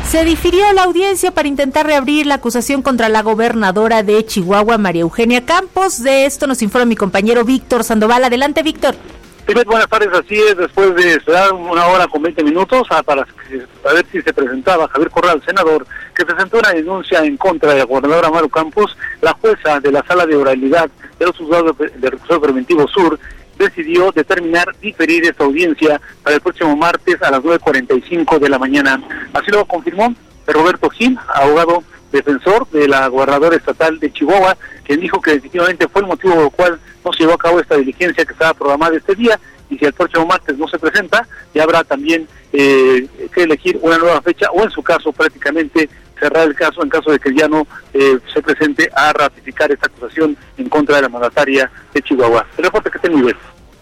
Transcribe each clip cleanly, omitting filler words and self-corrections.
Se difirió la audiencia para intentar reabrir la acusación contra la gobernadora de Chihuahua, María Eugenia Campos. De esto nos informa mi compañero Víctor Sandoval. Adelante, Víctor. Buenas tardes, así es, después de esperar 1 hora con 20 minutos para ver si se presentaba Javier Corral, senador, que presentó una denuncia en contra de la gobernadora Maru Campos, la jueza de la Sala de Oralidad de los Juzgados de Recursos Preventivos Sur decidió diferir esta audiencia para el próximo martes a las 9:45 de la mañana. Así lo confirmó Roberto Gil, abogado defensor de la gobernadora estatal de Chihuahua, quien dijo que definitivamente fue el motivo por el cual no se llevó a cabo esta diligencia que estaba programada este día, y si el próximo martes no se presenta, ya habrá también que elegir una nueva fecha, o en su caso prácticamente cerrar el caso en caso de que ya no se presente a ratificar esta acusación en contra de la mandataria de Chihuahua. El reporte que tengo y ver.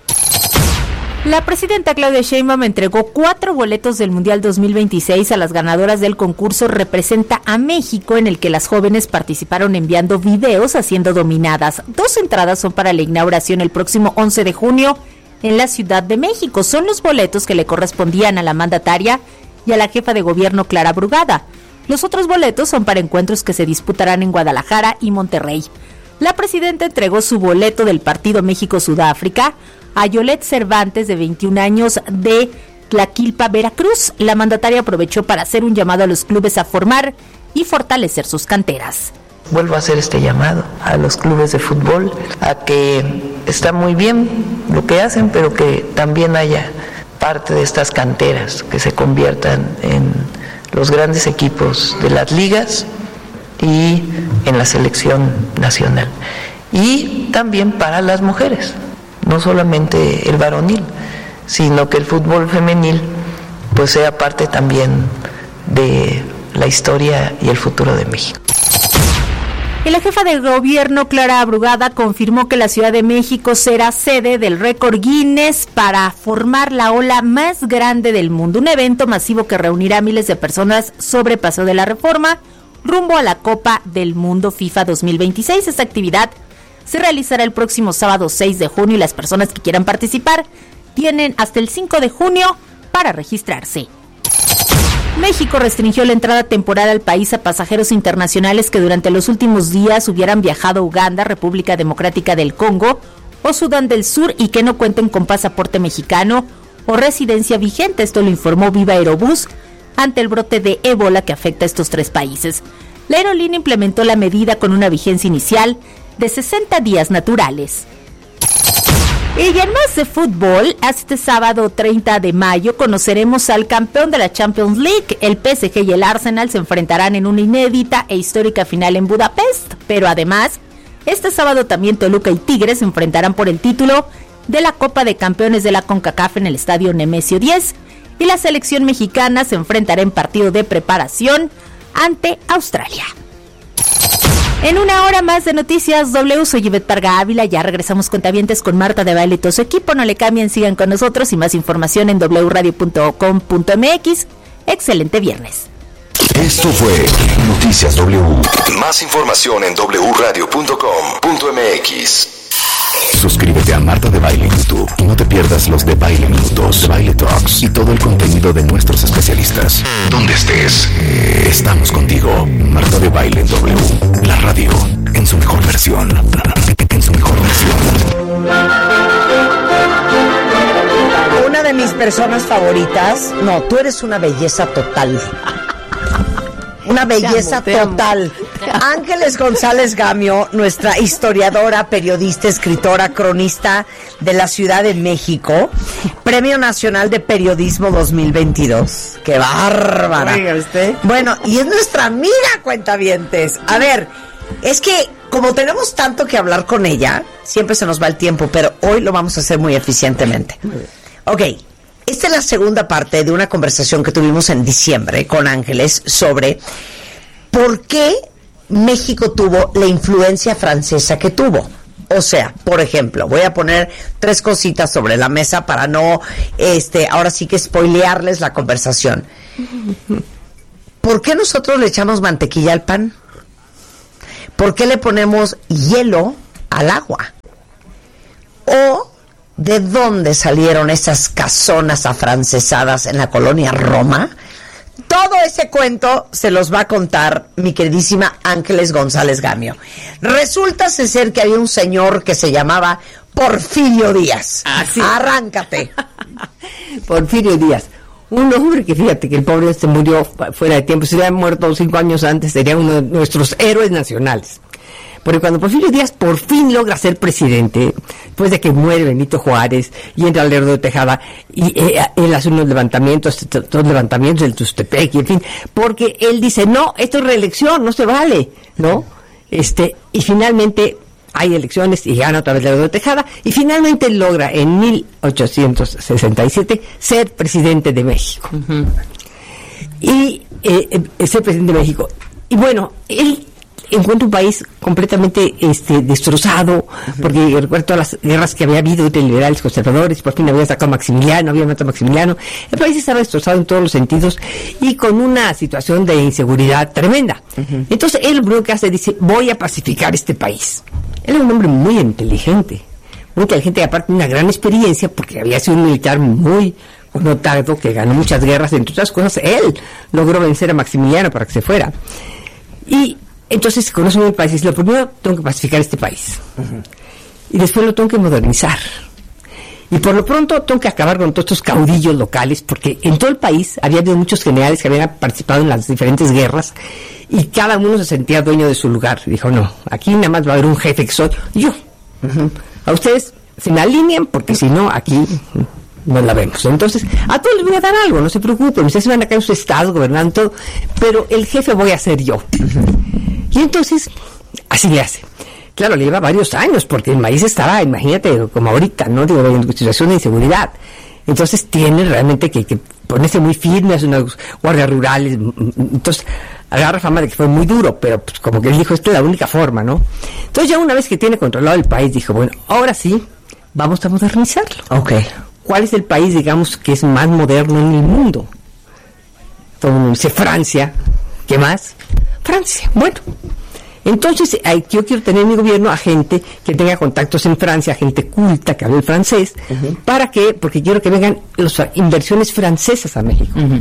La presidenta Claudia Sheinbaum entregó 4 boletos del Mundial 2026 a las ganadoras del concurso Representa a México, en el que las jóvenes participaron enviando videos haciendo dominadas. 2 entradas son para la inauguración el próximo 11 de junio en la Ciudad de México. Son los boletos que le correspondían a la mandataria y a la jefa de gobierno Clara Brugada. Los otros boletos son para encuentros que se disputarán en Guadalajara y Monterrey. La presidenta entregó su boleto del partido México-Sudáfrica a Yolet Cervantes, de 21 años, de Tlaquilpa, Veracruz. La mandataria aprovechó para hacer un llamado a los clubes a formar y fortalecer sus canteras. Vuelvo a hacer este llamado a los clubes de fútbol, a que está muy bien lo que hacen, pero que también haya parte de estas canteras que se conviertan en los grandes equipos de las ligas y en la selección nacional. Y también para las mujeres, no solamente el varonil, sino que el fútbol femenil pues sea parte también de la historia y el futuro de México. Y la jefa de gobierno, Clara Brugada, confirmó que la Ciudad de México será sede del récord Guinness para formar la ola más grande del mundo. Un evento masivo que reunirá a miles de personas sobre Paseo de la Reforma rumbo a la Copa del Mundo FIFA 2026. Esta actividad se realizará el próximo sábado 6 de junio y las personas que quieran participar tienen hasta el 5 de junio para registrarse. México restringió la entrada temporal al país a pasajeros internacionales que durante los últimos días hubieran viajado a Uganda, República Democrática del Congo o Sudán del Sur y que no cuenten con pasaporte mexicano o residencia vigente. Esto lo informó Viva Aerobús ante el brote de ébola que afecta a estos 3 países. La aerolínea implementó la medida con una vigencia inicial de 60 días naturales. Y en más de fútbol, este sábado 30 de mayo conoceremos al campeón de la Champions League. El PSG y el Arsenal se enfrentarán en una inédita e histórica final en Budapest. Pero además, este sábado también Toluca y Tigres se enfrentarán por el título de la Copa de Campeones de la CONCACAF en el estadio Nemesio 10. Y la selección mexicana se enfrentará en partido de preparación ante Australia. En 1 hora más de Noticias W, soy Ivette Parga Ávila. Ya regresamos cuentavientes con Marta de Baile y todo su equipo. No le cambien, sigan con nosotros y más información en wradio.com.mx. Excelente viernes. Esto fue Noticias W. Más información en wradio.com.mx. Suscríbete a Marta de Baile en YouTube y no te pierdas los de Baile Minutos, de Baile Talks y todo el contenido de nuestros especialistas. Donde estés, estamos contigo. Marta de Baile en W, la radio en su mejor versión. En su mejor versión. Una de mis personas favoritas. No, tú eres una belleza total. Una belleza total. Ángeles González Gamio, nuestra historiadora, periodista, escritora, cronista de la Ciudad de México, Premio Nacional de Periodismo 2022. ¡Qué bárbara! Oiga usted. Bueno, y es nuestra amiga, cuentavientes. A ver, es que como tenemos tanto que hablar con ella, siempre se nos va el tiempo, pero hoy lo vamos a hacer muy eficientemente. Ok. Esta es la segunda parte de una conversación que tuvimos en diciembre con Ángeles sobre por qué México tuvo la influencia francesa que tuvo. O sea, por ejemplo, voy a poner 3 cositas sobre la mesa para no, ahora sí que spoilearles la conversación. ¿Por qué nosotros le echamos mantequilla al pan? ¿Por qué le ponemos hielo al agua? O ¿de dónde salieron esas casonas afrancesadas en la colonia Roma? Todo ese cuento se los va a contar mi queridísima Ángeles González Gamio. Resulta ser que había un señor que se llamaba Porfirio Díaz. Sí. Arráncate. Porfirio Díaz. Un hombre que, fíjate, que el pobre se murió fuera de tiempo. Si hubiera muerto 5 años antes, sería uno de nuestros héroes nacionales. Porque cuando Porfirio Díaz por fin logra ser presidente, después de que muere Benito Juárez y entra Lerdo de Tejada, y él hace unos levantamientos, dos levantamientos del Tustepec, y en fin, porque él dice, no, esto es reelección, no se vale, ¿no? Y finalmente hay elecciones y gana otra vez Lerdo de Tejada, y finalmente logra en 1867 ser presidente de México. Uh-huh. Y ser presidente de México. Y bueno, él encuentra un país completamente destrozado, porque recuerdo todas las guerras que había habido entre liberales y conservadores, por fin había sacado Maximiliano, había matado a Maximiliano. El país estaba destrozado en todos los sentidos y con una situación de inseguridad tremenda. Uh-huh. Entonces él lo primero que hace, dice, voy a pacificar este país. Él era un hombre muy inteligente y aparte una gran experiencia, porque había sido un militar muy notado, que ganó muchas guerras. Entre otras cosas, él logró vencer a Maximiliano para que se fuera. Y entonces se conoce muy el país y dice, lo primero tengo que pacificar este país. Uh-huh. Y después lo tengo que modernizar. Y por lo pronto tengo que acabar con todos estos caudillos locales, porque en todo el país había habido muchos generales que habían participado en las diferentes guerras y cada uno se sentía dueño de su lugar. Y dijo, no, aquí nada más va a haber un jefe que soy yo. Uh-huh. A ustedes se me alinean, porque si no, aquí no la vemos. Entonces, a todos les voy a dar algo, no se preocupen, ustedes van a caer en su estado, gobernando todo, pero el jefe voy a ser yo. Uh-huh. Y entonces, así le hace. Claro, le lleva varios años, porque el maíz estaba, imagínate, como ahorita, ¿no? Digo, en situación de inseguridad. Entonces tiene realmente que ponerse muy firme, hacer unas guardias rurales. Entonces, agarra fama de que fue muy duro, pero pues, como que él dijo, esta es la única forma, ¿no? Entonces ya una vez que tiene controlado el país, dijo, bueno, ahora sí, vamos a modernizarlo. Okay. ¿Cuál es el país, digamos, que es más moderno en el mundo? Todo el mundo dice Francia. ¿Qué más? Francia. Bueno, entonces yo quiero tener en mi gobierno a gente que tenga contactos en Francia, gente culta que hable el francés. Uh-huh. ¿Para qué? Porque quiero que vengan las inversiones francesas a México. Uh-huh.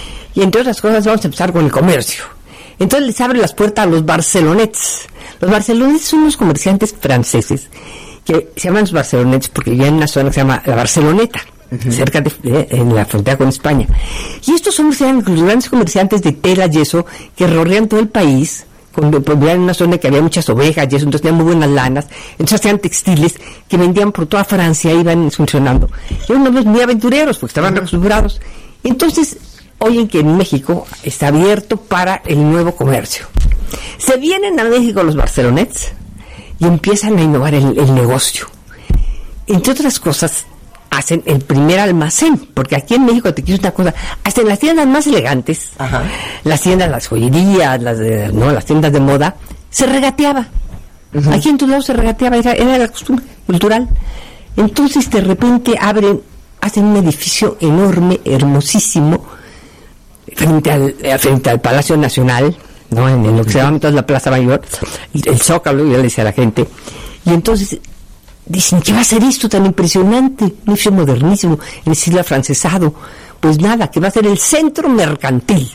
Y entre otras cosas vamos a empezar con el comercio. Entonces les abre las puertas a los barcelonets. Los barcelonets son unos comerciantes franceses que se llaman los barcelonets porque vivían en una zona que se llama la Barceloneta. Uh-huh. Cerca en la frontera con España. Y estos hombres eran los grandes comerciantes de tela y eso que rodean todo el país, vivían en una zona que había muchas ovejas y eso, entonces tenían muy buenas lanas, entonces hacían textiles que vendían por toda Francia, iban funcionando. Y eran hombres muy aventureros porque estaban acostumbrados. Entonces oyen que en México está abierto para el nuevo comercio. Se vienen a México los barcelonets y empiezan a innovar el negocio. Entre otras cosas, hacen el primer almacén, porque aquí en México, te quiero una cosa, hasta en las tiendas más elegantes, ajá, las tiendas, las joyerías, las tiendas de moda, se regateaba. Uh-huh. Aquí en todos lados se regateaba, era la costumbre cultural. Entonces de repente hacen un edificio enorme, hermosísimo, frente al Palacio Nacional, ¿no? En lo que se llama entonces la Plaza Mayor, el Zócalo, yo le decía a la gente, y entonces dicen, ¿qué va a ser esto tan impresionante? Un edificio modernísimo, en el siglo afrancesado. Pues nada, que va a ser el centro mercantil.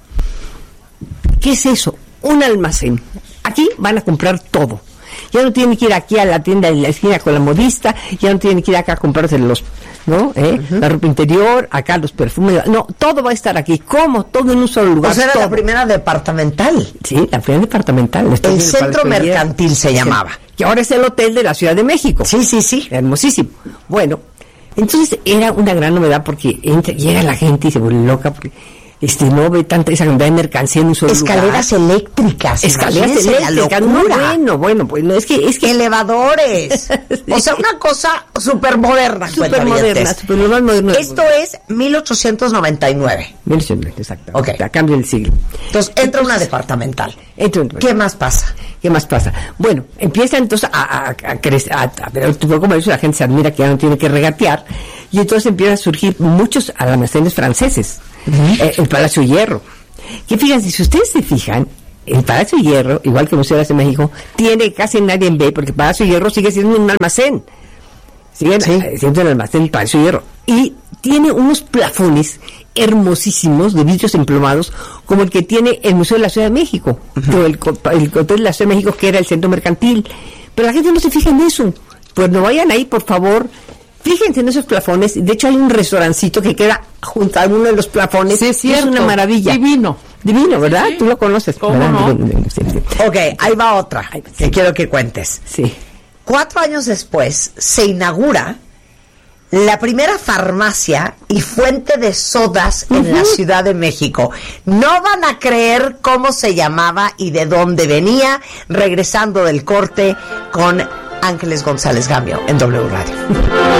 ¿Qué es eso? Un almacén. Aquí van a comprar todo. Ya no tienen que ir aquí a la tienda de la esquina con la modista, ya no tienen que ir acá a comprarse ¿no? Uh-huh. La ropa interior, acá los perfumes, no, todo va a estar aquí. ¿Cómo? Todo en un solo lugar. O sea, era todo. La primera departamental. Sí, la primera departamental. El centro mercantil se llamaba. Que ahora es el hotel de la Ciudad de México. Sí. Hermosísimo. Bueno, entonces era una gran novedad porque llega la gente y se vuelve loca porque no ve tanta esa cantidad de mercancía en un solo escaleras lugar. Eléctricas. Escaleras eléctricas. Bueno, es que elevadores. Sí. O sea, una cosa súper moderna. Súper moderna. Esto es 1899. 1899, exacto. Okay. A cambio del siglo. Entonces entra una departamental. ¿Qué más pasa? Bueno, empieza entonces a crecer, como eso la gente se admira que ya no tiene que regatear, y entonces empiezan a surgir muchos almacenes franceses. Uh-huh. El Palacio Hierro. Que fíjense, si ustedes se fijan, el Palacio Hierro, igual que el Museo de México, tiene casi nadie en B, porque el Palacio Hierro sigue siendo un almacén. Sigue siendo el almacén del Palacio Hierro. Y tiene unos plafones hermosísimos de vidrios emplomados, como el que tiene el Museo de la Ciudad de México, el Hotel de la Ciudad de México, que era el centro mercantil. Pero la gente no se fija en eso. Pues no vayan ahí, por favor. Fíjense en esos plafones. De hecho, hay un restaurancito que queda junto a uno de los plafones. Sí, es cierto. Es una maravilla. Divino. Divino, ¿verdad? Sí. Tú lo conoces. ¿Cómo no? Sí. Ok, ahí va otra que quiero que cuentes. Sí. 4 años después se inaugura la primera farmacia y fuente de sodas en la Ciudad de México. No van a creer cómo se llamaba y de dónde venía, regresando del corte con Ángeles González Gambio en W Radio.